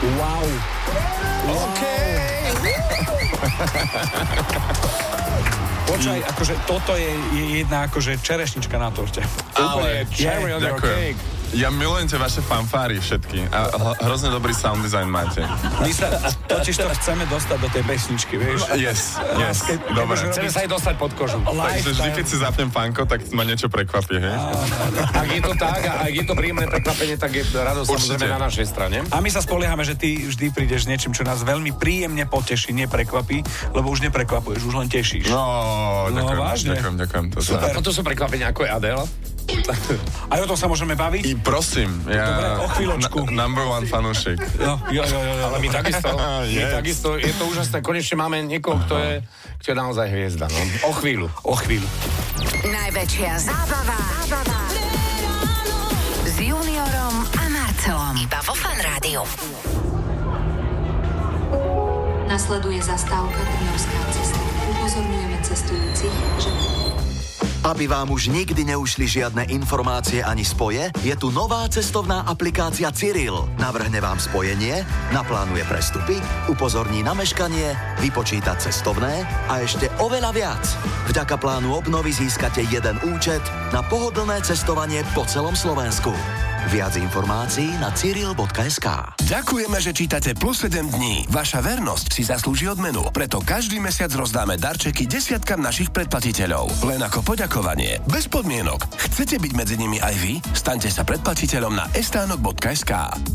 Wow. OK. Počkaj, akože toto je jedna akože čerešnička na torte. Ale cherry on your cake. Ja milujem tie vaše fanfáry všetky a hrozne dobrý sound design máte. My sa totiž to chceme dostať do tej pesničky, vieš? Yes. Dobre. Chceme sa aj dostať pod kožu. Takže vždy, keď si zapnem fanko, tak ma niečo prekvapí, hej? Ak je to tak a ak je to príjemné prekvapenie, tak je radosť samozrejme na našej strane. A my sa spoliehame, že ty vždy prídeš s niečím, čo nás veľmi príjemne poteší, neprekvapí, lebo už neprekvapuješ, už len tešíš. No, vážne. Ďakujem. Super. A to sú prekvapenia, ako je Adele. Aj o tom sa môžeme baviť? Prosím, Dobre, o chvíľočku. Number one fanúšik. No, jo. Ale my takisto, Yes. takisto, je to úžasné. Konečne máme niekoho, kto je naozaj hviezda. No. O chvíľu. Najväčšia zábava s Juniorom a Marcelom. Iba vo Fan Rádiu. Nasleduje zastávka Trnavská cesta. Upozorňujeme cestujúcich, že... Aby vám už nikdy neušli žiadne informácie ani spoje, je tu nová cestovná aplikácia Cyril. Navrhne vám spojenie, naplánuje prestupy, upozorní na meškanie, vypočíta cestovné a ešte oveľa viac. Vďaka plánu obnovy získate jeden účet na pohodlné cestovanie po celom Slovensku. Viac informácií na cyril.sk. Ďakujeme, že čítate Plus 7 dní. Vaša vernosť si zaslúži odmenu, preto každý mesiac rozdáme darčeky desiatkam našich predplatiteľov. Len ako poďakovanie. Bez podmienok. Chcete byť medzi nimi aj vy? Staňte sa predplatiteľom na estánok.sk.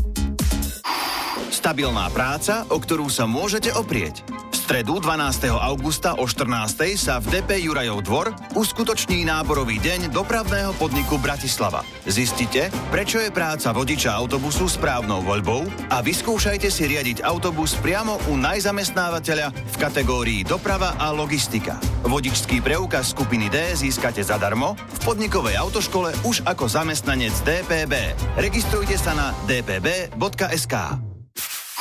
Stabilná práca, o ktorú sa môžete oprieť. V stredu 12. augusta o 14. sa v DP Jurajov dvor uskutoční náborový deň dopravného podniku Bratislava. Zistite, prečo je práca vodiča autobusu správnou voľbou a vyskúšajte si riadiť autobus priamo u najzamestnávateľa v kategórii doprava a logistika. Vodičský preukaz skupiny D získate zadarmo v podnikovej autoškole už ako zamestnanec DPB. Registrujte sa na dpb.sk.